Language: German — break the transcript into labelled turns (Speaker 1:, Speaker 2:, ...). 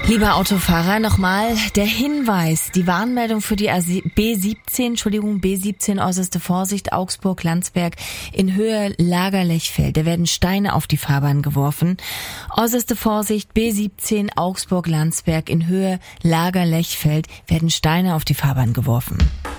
Speaker 1: Lieber Autofahrer, nochmal der Hinweis, die Warnmeldung für die B17 äußerste Vorsicht, Augsburg-Landsberg in Höhe Lager-Lechfeld. Da werden Steine auf die Fahrbahn geworfen. Äußerste Vorsicht, B17 Augsburg-Landsberg in Höhe Lager-Lechfeld werden Steine auf die Fahrbahn geworfen.